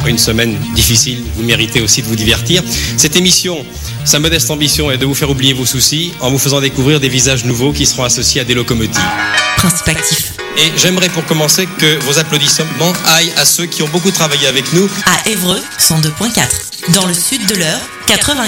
après une semaine difficile, vous méritez aussi de vous divertir. Cette émission, sa modeste ambition est de vous faire oublier vos soucis en vous faisant découvrir des visages nouveaux qui seront associés à des locomotives. Principe actif. Et j'aimerais pour commencer que vos applaudissements aillent à ceux qui ont beaucoup travaillé avec nous. À Évreux, 102.4. Dans le sud de l'Eure, 95.8.